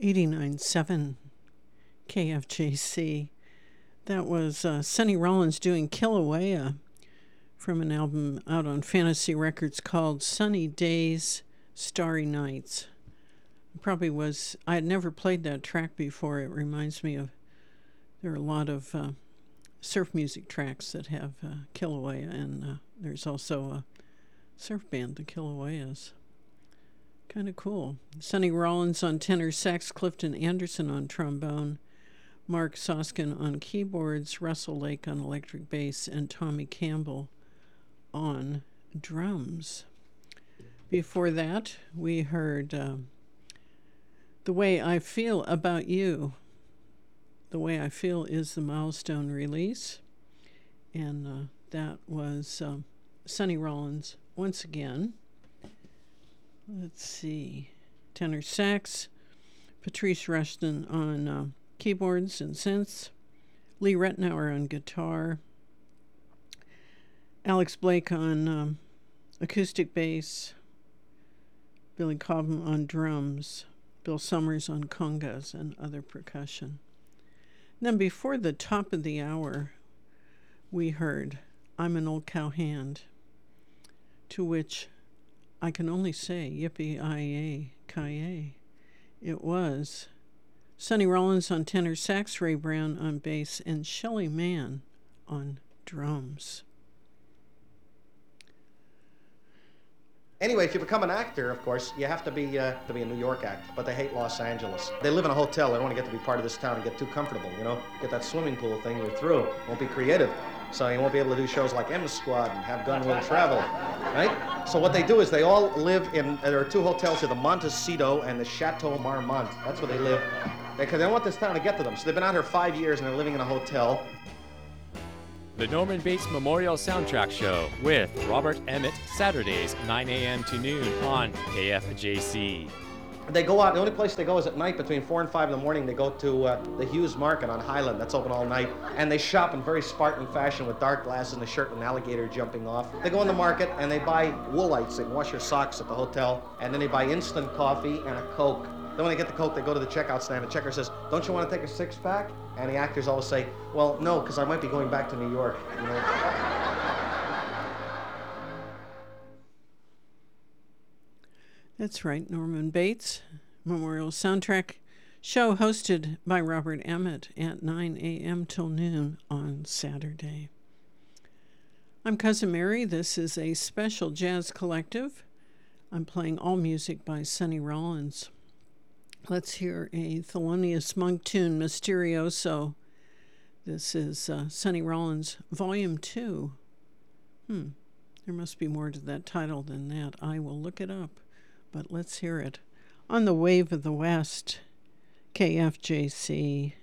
89.7 KFJC. That was Sonny Rollins doing Kilauea from an album out on Fantasy Records called Sunny Days, Starry Nights. I had never played that track before. It reminds me of, there are a lot of surf music tracks that have Kilauea, and there's also a surf band, the Kilaueas. Kind of cool. Sonny Rollins on tenor sax, Clifton Anderson on trombone, Mark Soskin on keyboards, Russell Lake on electric bass, and Tommy Campbell on drums. Before that, we heard The Way I Feel About You. The Way I Feel is the Milestone release, and that was Sonny Rollins once again. Let's see. Tenor sax, Patrice Rushton on keyboards and synths, Lee Rettenauer on guitar, Alex Blake on acoustic bass, Billy Cobham on drums, Bill Summers on congas and other percussion. And then before the top of the hour, we heard I'm an Old Cowhand, to which I can only say yippee-ki-yay. It was Sonny Rollins on tenor sax, Ray Brown on bass, and Shelly Manne on drums. Anyway, if you become an actor, of course, you have to be a New York actor, but they hate Los Angeles. They live in a hotel. They don't want to get to be part of this town and get too comfortable, you know? Get that swimming pool thing, you're through. Won't be creative. So you won't be able to do shows like M Squad and Have Gun Will Travel, right? So what they do is they all live in, there are two hotels here, the Montecito and the Chateau Marmont. That's where they live. Because they don't want this town to get to them. So they've been out here 5 years and they're living in a hotel. The Norman Bates Memorial Soundtrack Show with Robert Emmett, Saturdays, 9 a.m. to noon on KFJC. They go out, the only place they go is at night between 4 and 5 in the morning. They go to the Hughes Market on Highland, that's open all night. And they shop in very Spartan fashion with dark glasses and a shirt with an alligator jumping off. They go in the market and they buy woolites. They can wash your socks at the hotel. And then they buy instant coffee and a Coke. Then when they get the Coke, they go to the checkout stand. The checker says, don't you want to take a six-pack? And the actors always say, well, no, because I might be going back to New York, you know. That's right, Norman Bates Memorial Soundtrack Show hosted by Robert Emmett at 9 a.m. till noon on Saturday. I'm Cousin Mary. This is a special jazz collective. I'm playing all music by Sonny Rollins. Let's hear a Thelonious Monk tune, Mysterioso. This is Sonny Rollins, Volume 2. There must be more to that title than that. I will look it up. But let's hear it. On the Wave of the West, KFJC.